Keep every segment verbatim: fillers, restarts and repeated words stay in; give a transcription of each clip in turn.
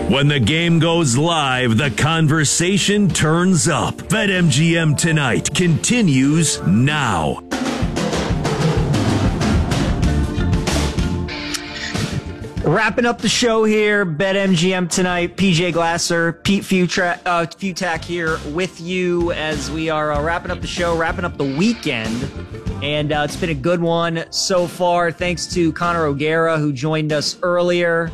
When the game goes live, the conversation turns up. BetMGM Tonight continues now. Wrapping up the show here, BetMGM Tonight. P J Glasser, Pete Futra, uh, Futak here with you as we are uh, wrapping up the show, wrapping up the weekend. And uh, it's been a good one so far. Thanks to Connor O'Gara, who joined us earlier.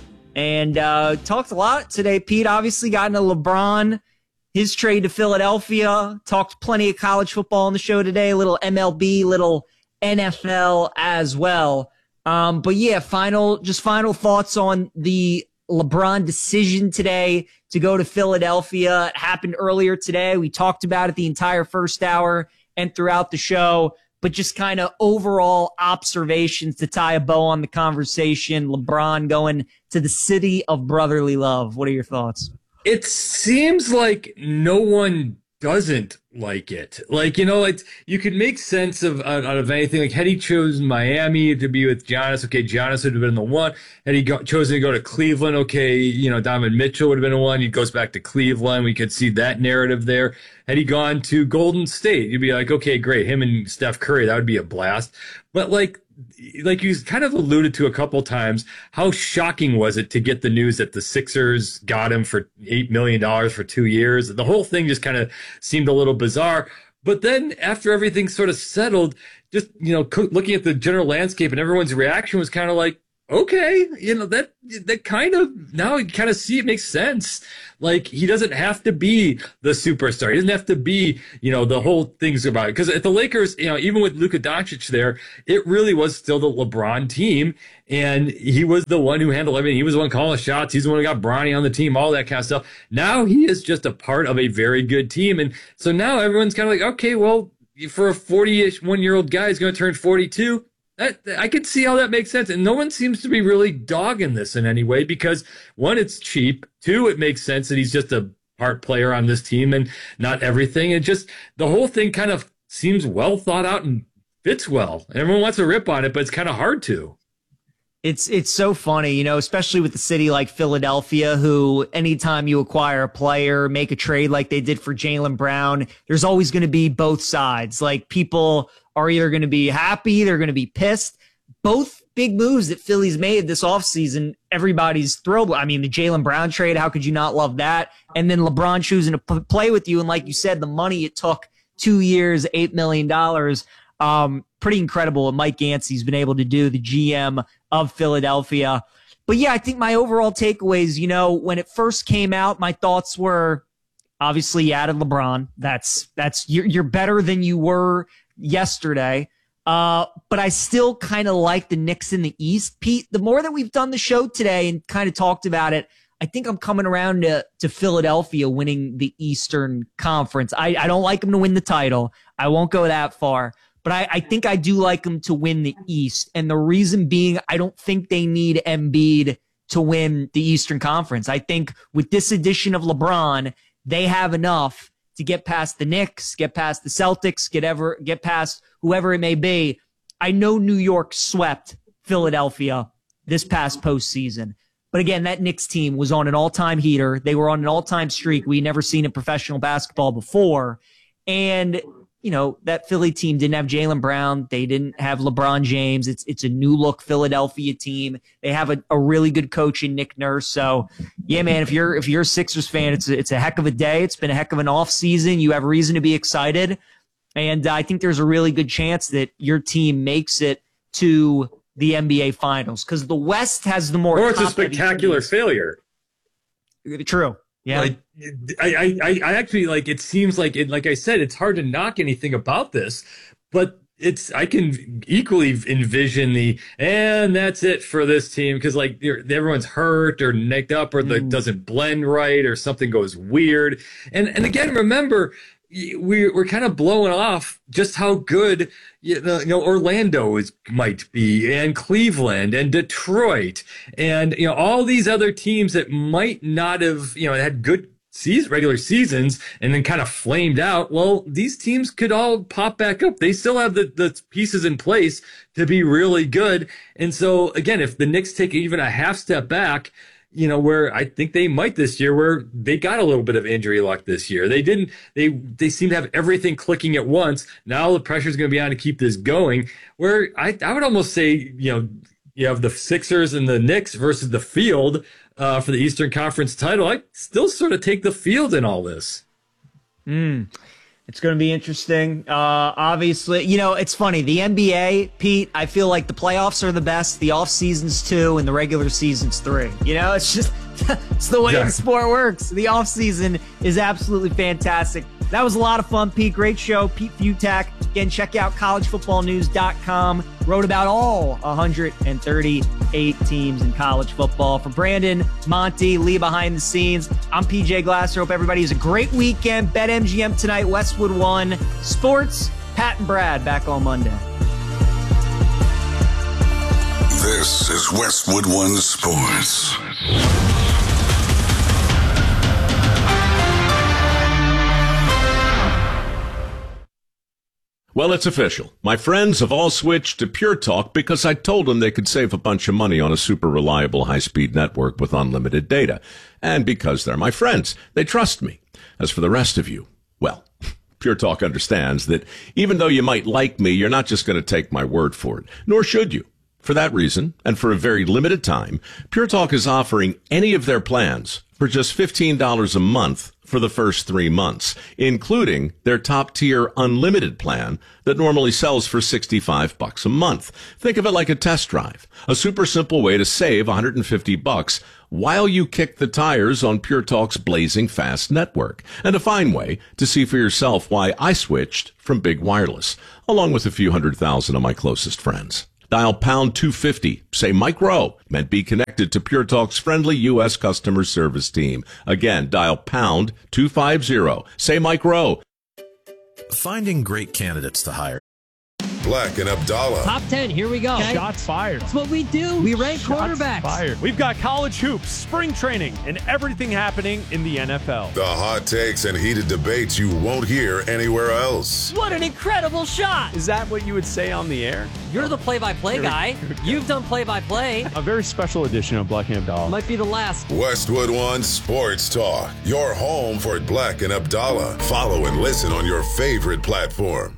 And uh, talked a lot today. Pete obviously got into LeBron, his trade to Philadelphia. Talked plenty of college football on the show today. A little M L B, little N F L as well. Um, but yeah, final, just final thoughts on the LeBron decision today to go to Philadelphia. It happened earlier today. We talked about it the entire first hour and throughout the show, but just kind of overall observations to tie a bow on the conversation. LeBron going to the city of brotherly love. What are your thoughts? It seems like no one doesn't like it. Like, you know, it's, you could make sense of out, out of anything. Like, had he chosen Miami to be with Giannis, okay, Giannis would have been the one. Had he go, chosen to go to Cleveland, okay, you know, Donovan Mitchell would have been the one. He goes back to Cleveland. We could see that narrative there. Had he gone to Golden State, you'd be like, okay, great. Him and Steph Curry, that would be a blast. But like, like you kind of alluded to a couple times, how shocking was it to get the news that the Sixers got him for eight million dollars for two years? The whole thing just kind of seemed a little bizarre. But then after everything sort of settled, just, you know, looking at the general landscape and everyone's reaction was kind of like, okay, you know, that, that kind of, now you kind of see it makes sense. Like, he doesn't have to be the superstar. He doesn't have to be, you know, the whole thing's about it. Because at the Lakers, you know, even with Luka Doncic there, it really was still the LeBron team. And he was the one who handled everything. He was the one calling the shots. He's the one who got Bronny on the team, all that kind of stuff. Now he is just a part of a very good team. And so now everyone's kind of like, okay, well, for a forty-ish one-year-old guy who's going to turn forty-two, That, I can see how that makes sense. And no one seems to be really dogging this in any way because, one, it's cheap. Two, it makes sense that he's just a part player on this team and not everything. And just the whole thing kind of seems well thought out and fits well. And everyone wants to rip on it, but it's kind of hard to. It's it's so funny, you know, especially with the city like Philadelphia, who anytime you acquire a player, make a trade like they did for Jaylen Brown, there's always going to be both sides. Like, people are either going to be happy, they're going to be pissed. Both big moves that Philly's made this offseason, everybody's thrilled. I mean, the Jaylen Brown trade, how could you not love that? And then LeBron choosing to p- play with you. And like you said, the money it took, two years, eight million dollars. Um, pretty incredible what Mike Yancey's been able to do, the G M of Philadelphia. But yeah, I think my overall takeaways, you know, when it first came out, my thoughts were, obviously you added LeBron. That's, that's, you're, you're better than you were yesterday. Uh, but I still kind of like the Knicks in the East. Pete, the more that we've done the show today and kind of talked about it, I think I'm coming around to, to Philadelphia winning the Eastern Conference. I, I don't like them to win the title. I won't go that far. But I, I think I do like them to win the East. And the reason being, I don't think they need Embiid to win the Eastern Conference. I think with this addition of LeBron, they have enough to get past the Knicks, get past the Celtics, get ever get past whoever it may be. I know New York swept Philadelphia this past postseason. But again, that Knicks team was on an all-time heater. They were on an all-time streak we never seen in professional basketball before. And you know, that Philly team didn't have Jaylen Brown. They didn't have LeBron James. It's it's a new look Philadelphia team. They have a, a really good coach in Nick Nurse. So yeah, man, if you're if you're a Sixers fan, it's a, it's a heck of a day. It's been a heck of an off season. You have reason to be excited. And I think there's a really good chance that your team makes it to the N B A Finals because the West has the more. Or it's a spectacular failure. True. Yeah. Like, I, I, I actually like, it seems like it, like I said, it's hard to knock anything about this, but it's, I can equally envision the, and that's it for this team. Cause like everyone's hurt or necked up or the mm. doesn't blend right or something goes weird. And, and again, remember, we, we're kind of blowing off just how good, you know, you know Orlando is, might be, and Cleveland and Detroit and, you know, all these other teams that might not have, you know, had good season, regular seasons and then kind of flamed out. Well, these teams could all pop back up. They still have the, the pieces in place to be really good. And so again, if the Knicks take even a half step back, you know, where I think they might this year, where they got a little bit of injury luck this year. They didn't, they, they seem to have everything clicking at once. Now the pressure is going to be on to keep this going, where I, I would almost say, you know, you have the Sixers and the Knicks versus the field uh, for the Eastern Conference title. I still sort of take the field in all this. Hmm. It's going to be interesting. Uh, obviously, you know, it's funny. The N B A, Pete, I feel like the playoffs are the best. The off season's two and the regular season's three. You know, it's just, it's the way yeah. the sport works. The off season is absolutely fantastic. That was a lot of fun, Pete. Great show. Pete Fiutak. Again, check out college football news dot com. Wrote about all one hundred thirty-eight teams in college football. For Brandon, Monty, Lee behind the scenes, I'm P J Glasser. Hope everybody has a great weekend. BetMGM tonight, Westwood One. Sports, Pat and Brad back on Monday. This is Westwood One Sports. Well, it's official. My friends have all switched to Pure Talk because I told them they could save a bunch of money on a super reliable high-speed network with unlimited data. And because they're my friends, they trust me. As for the rest of you, well, Pure Talk understands that even though you might like me, you're not just going to take my word for it, nor should you. For that reason, and for a very limited time, Pure Talk is offering any of their plans for just fifteen dollars a month for the first three months, including their top-tier unlimited plan that normally sells for sixty-five bucks a month. Think of it like a test drive, a super simple way to save one hundred fifty bucks while you kick the tires on Pure Talk's blazing fast network, and a fine way to see for yourself why I switched from Big Wireless, along with a few hundred thousand of my closest friends. Dial pound two fifty, say Mike Rowe, and be connected to Pure Talk's friendly U S customer service team. Again, dial pound two fifty, say Mike Rowe. Finding great candidates to hire. Black and Abdallah. Top ten, here we go. Okay. Shots fired. That's what we do. We rank Shots quarterbacks. Fired. We've got college hoops, spring training, and everything happening in the N F L. The hot takes and heated debates you won't hear anywhere else. What an incredible shot. Is that what you would say on the air? You're the play-by-play guy. You've done play-by-play. A very special edition of Black and Abdallah. Might be the last. Westwood One Sports Talk. Your home for Black and Abdallah. Follow and listen on your favorite platform.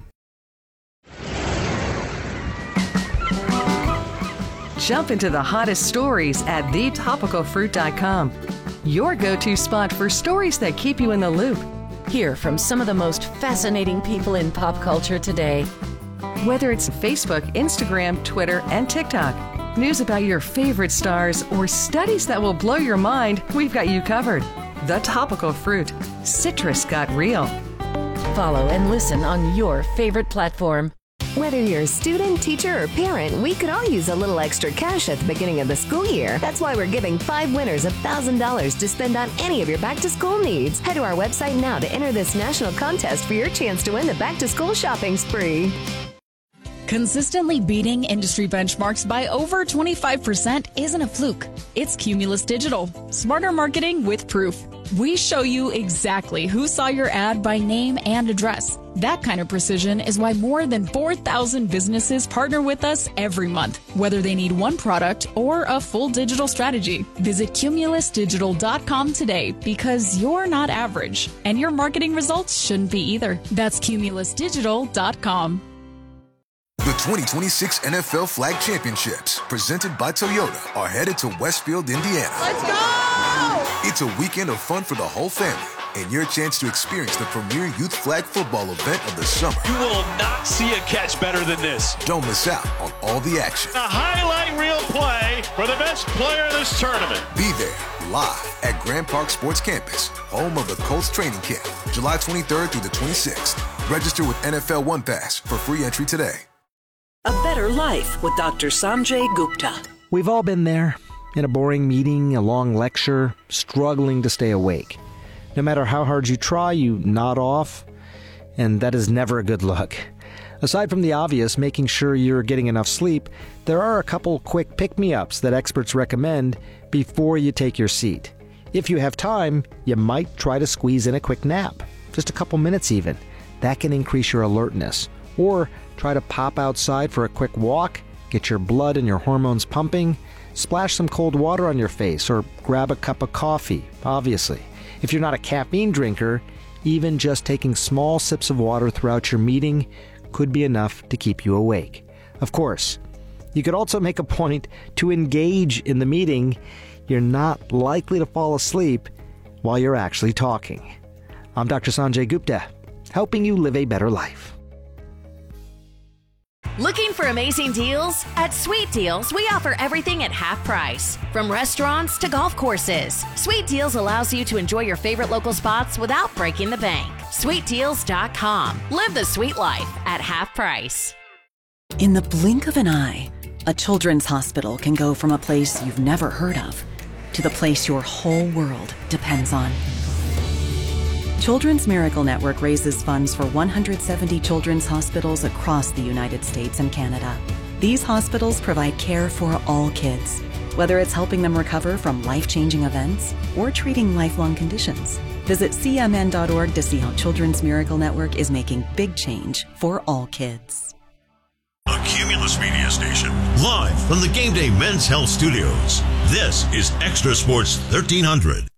Jump into the hottest stories at the topical fruit dot com. Your go-to spot for stories that keep you in the loop. Hear from some of the most fascinating people in pop culture today. Whether it's Facebook, Instagram, Twitter, and TikTok, news about your favorite stars, or studies that will blow your mind, we've got you covered. The Topical Fruit. Citrus got real. Follow and listen on your favorite platform. Whether you're a student, teacher, or parent, we could all use a little extra cash at the beginning of the school year. That's why we're giving five winners one thousand dollars to spend on any of your back-to-school needs. Head to our website now to enter this national contest for your chance to win the back-to-school shopping spree. Consistently beating industry benchmarks by over twenty-five percent isn't a fluke. It's Cumulus Digital. Smarter marketing with proof. We show you exactly who saw your ad by name and address. That kind of precision is why more than four thousand businesses partner with us every month, whether they need one product or a full digital strategy. Visit cumulus digital dot com today because you're not average, and your marketing results shouldn't be either. That's cumulus digital dot com. The twenty twenty-six N F L Flag Championships, presented by Toyota, are headed to Westfield, Indiana. Let's go! It's a weekend of fun for the whole family, and your chance to experience the premier youth flag football event of the summer. You will not see a catch better than this. Don't miss out on all the action. A highlight reel play for the best player in this tournament. Be there, live at Grand Park Sports Campus, home of the Colts training camp, July twenty-third through the twenty-sixth. Register with N F L One Pass for free entry today. A better life with Doctor Sanjay Gupta. We've all been there. In a boring meeting, a long lecture, struggling to stay awake. No matter how hard you try, you nod off, and that is never a good look. Aside from the obvious, making sure you're getting enough sleep, there are a couple quick pick-me-ups that experts recommend before you take your seat. If you have time, you might try to squeeze in a quick nap, just a couple minutes even. That can increase your alertness. Or try to pop outside for a quick walk, get your blood and your hormones pumping. Splash some cold water on your face or grab a cup of coffee, obviously. If you're not a caffeine drinker, even just taking small sips of water throughout your meeting could be enough to keep you awake. Of course, you could also make a point to engage in the meeting. You're not likely to fall asleep while you're actually talking. I'm Doctor Sanjay Gupta, helping you live a better life. Looking for amazing deals? At Sweet Deals, we offer everything at half price. From restaurants to golf courses, Sweet Deals allows you to enjoy your favorite local spots without breaking the bank. sweet deals dot com. Live the sweet life at half price. In the blink of an eye, a children's hospital can go from a place you've never heard of to the place your whole world depends on. Children's Miracle Network raises funds for one hundred seventy children's hospitals across the United States and Canada. These hospitals provide care for all kids, whether it's helping them recover from life-changing events or treating lifelong conditions. Visit C M N dot org to see how Children's Miracle Network is making big change for all kids. A Cumulus Media Station, live from the Game Day Men's Health Studios. This is Extra Sports thirteen hundred.